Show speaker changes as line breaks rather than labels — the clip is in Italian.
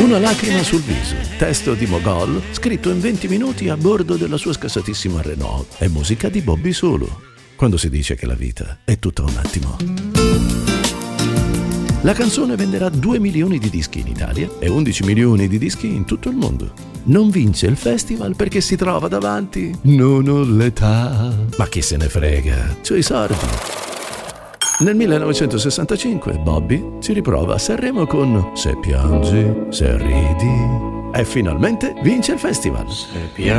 Una lacrima sul viso, testo di Mogol, scritto in 20 minuti a bordo della sua scassatissima Renault. È musica di Bobby Solo. Quando si dice che la vita è tutta un attimo. La canzone venderà 2 milioni di dischi in Italia e 11 milioni di dischi in tutto il mondo. Non vince il festival perché si trova davanti "Non ho l'età". Ma chi se ne frega? C'ho i sordi. Nel 1965 Bobby ci riprova a Sanremo con "Se piangi, se ridi" e finalmente vince il festival.
Se piangi